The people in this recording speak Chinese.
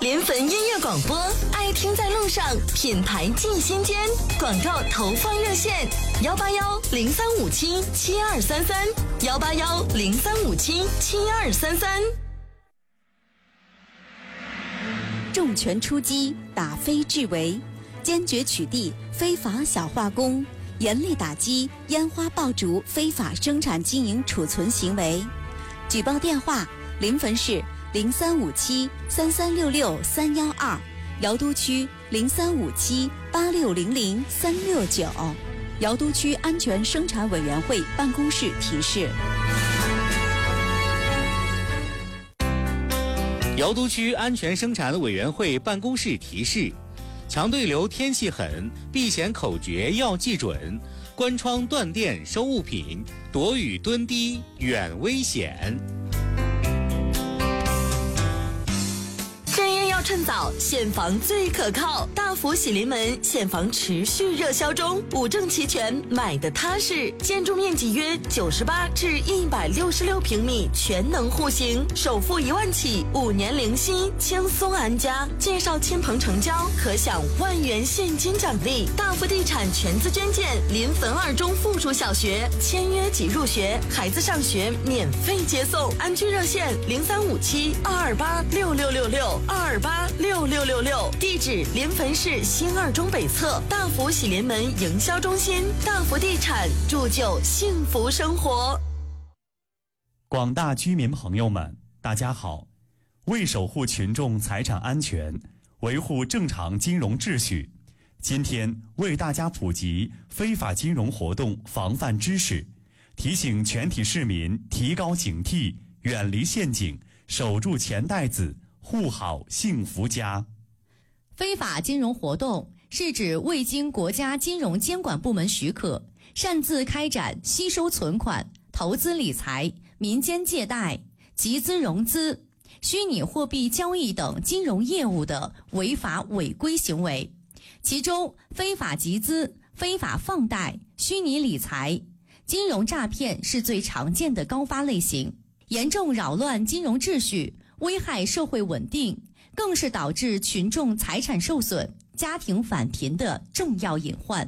临汾音乐广播，爱听在路上，品牌进心间。广告投放热线：181-0357-7233，181-0357-7233。 重拳出击，打非至为，坚决取缔非法小化工，严厉打击烟花爆竹非法生产经营储存行为。举报电话：临汾市0357-3366-312，瑶都区0357-8600-369。瑶都区安全生产委员会办公室提示。 瑶都区安全生产委员会办公室提示：强对流天气狠，避险口诀要记准，关窗断电收物品，躲雨蹲低远危险。 趁早，现房最可靠。大福喜临门，现房持续热销中，五证齐全，买的踏实。建筑面积约98至166平米，全能户型，首付1万起，5年零息，轻松安家。介绍亲朋成交，可享1万元现金奖励。大福地产全资捐建临汾2中附属小学，签约即入学，孩子上学免费接送。安居热线：0357-228-6666，228-6666，地址临汾市新2中北侧大福喜临门营销中心。大福地产，铸就幸福生活。 广大居民朋友们，大家好！为守护群众财产安全，维护正常金融秩序，今天为大家普及非法金融活动防范知识，提醒全体市民提高警惕，远离陷阱，守住钱袋子，护好幸福家。 非法金融活动是指未经国家金融监管部门许可，擅自开展吸收存款、投资理财、民间借贷、集资融资、虚拟货币交易等金融业务的违法违规行为。其中，非法集资、非法放贷、虚拟理财、金融诈骗是最常见的高发类型，严重扰乱金融秩序，危害社会稳定，更是导致群众财产受损、家庭返贫的重要隐患。